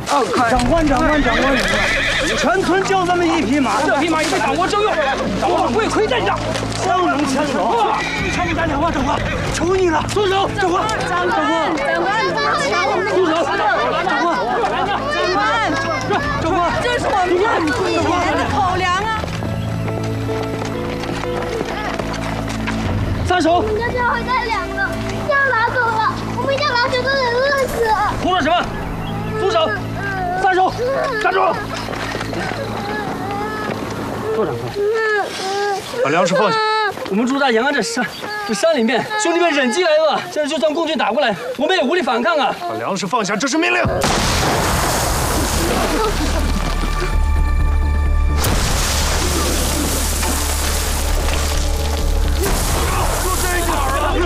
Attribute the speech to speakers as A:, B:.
A: 长官，全村就这么一匹马，
B: 这匹马已被党国征用，党国不会亏待你的。
A: 不能牵走，参谋长官，求你了，
B: 住手！
A: 长官，
C: 长官，
B: 住手！
C: 长官，这是我们几年的口粮啊！
B: 撒手！
D: 我们家最后一袋粮了，要拿走了，我们要拿走都得饿死。
B: 胡说什么？住手！撒手！站住！坐长官，
E: 把粮食放下。
B: 我们驻扎延安这山里面，兄弟们忍饥挨饿，现在就算共军打过来，我们也无力反抗啊！
E: 把粮食放下，这是命令。